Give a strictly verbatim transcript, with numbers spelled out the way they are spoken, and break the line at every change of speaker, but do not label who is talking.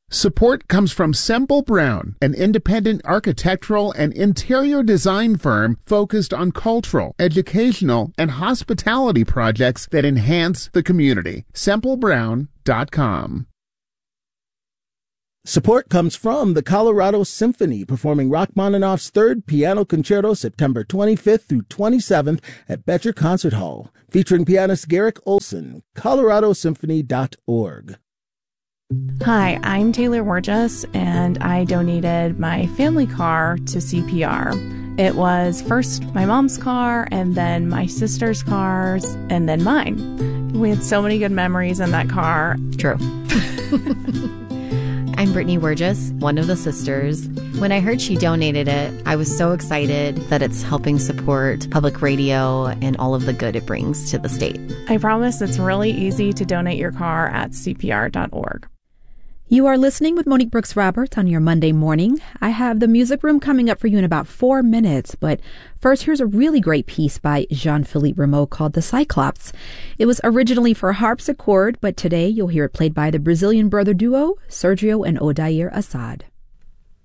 Support comes from Semple Brown, an independent architectural and interior design firm focused on cultural, educational, and hospitality projects that enhance the community. semple brown dot com.
Support comes from the Colorado Symphony, performing Rachmaninoff's Third Piano Concerto September twenty-fifth through twenty-seventh at Betcher Concert Hall, featuring pianist Garrick Olson. colorado symphony dot org.
Hi, I'm Taylor Wargess, and I donated my family car to C P R. It was first my mom's car, and then my sister's cars, and then mine. We had so many good memories in that car.
True. I'm Brittany Wargess, one of the sisters. When I heard she donated it, I was so excited that it's helping support public radio and all of the good it brings to the state.
I promise it's really easy to donate your car at c p r dot org.
You are listening with Monique Brooks Robert on your Monday morning. I have the music room coming up for you in about four minutes, but first here's a really great piece by Jean-Philippe Rameau called The Cyclops. It was originally for harpsichord, but today you'll hear it played by the Brazilian brother duo, Sergio and Odair Assad.